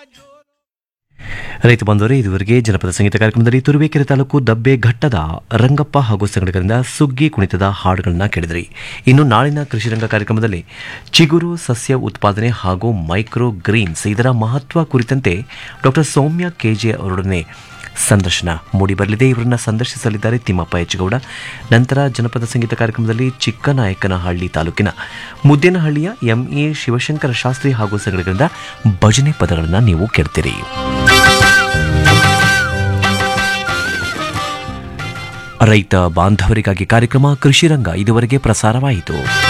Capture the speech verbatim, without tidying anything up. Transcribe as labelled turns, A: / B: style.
A: ರೈತ ಬಂದವರೇ, ಇದುವರೆಗೆ ಜನಪದ ಸಂಗೀತ ಕಾರ್ಯಕ್ರಮದಲ್ಲಿ ತುರುವೇಕೆರೆ ತಾಲೂಕು ದಬ್ಬೆ ಘಟ್ಟದ ರಂಗಪ್ಪ ಹಾಗೂ ಸಂಘಟಕರಿಂದ ಸುಗ್ಗಿ ಕುಣಿತದ ಹಾಡುಗಳನ್ನ ಕೇಳಿದ್ರಿ. ಇನ್ನು ನಾಳಿನ ಕೃಷಿ ರಂಗ ಕಾರ್ಯಕ್ರಮದಲ್ಲಿ ಚಿಗುರು ಸಸ್ಯ ಉತ್ಪಾದನೆ ಹಾಗೂ ಮೈಕ್ರೋ ಗ್ರೀನ್ಸ್ ಇದರ ಮಹತ್ವ ಕುರಿತಂತೆ ಡಾಕ್ಟರ್ ಸೌಮ್ಯ ಕೆಜೆ ಅವರೊಡನೆ ಸಂದರ್ಶನ ಮೂಡಿಬರಲಿದೆ. ಇವರನ್ನ ಸಂದರ್ಶಿಸಲಿದ್ದಾರೆ ತಿಮ್ಮಪ್ಪ ಹೆಚ್ಗೌಡ. ನಂತರ ಜನಪದ ಸಂಗೀತ ಕಾರ್ಯಕ್ರಮದಲ್ಲಿ ಚಿಕ್ಕನಾಯಕನಹಳ್ಳಿ ತಾಲೂಕಿನ ಮುದ್ದೇನಹಳ್ಳಿಯ ಎಂಎ ಶಿವಶಂಕರ ಶಾಸ್ತ್ರಿ ಹಾಗೂ ಸಂಘಟಕರಿಂದ ಭಜನೆ ಪದಗಳನ್ನು ನೀವು ಕೇಳ್ತೀರಿ. ರೈತ ಬಾಂಧವರಿಗಾಗಿ ಕಾರ್ಯಕ್ರಮ ಕೃಷಿ ರಂಗ ಇದುವರೆಗೆ ಪ್ರಸಾರವಾಯಿತು.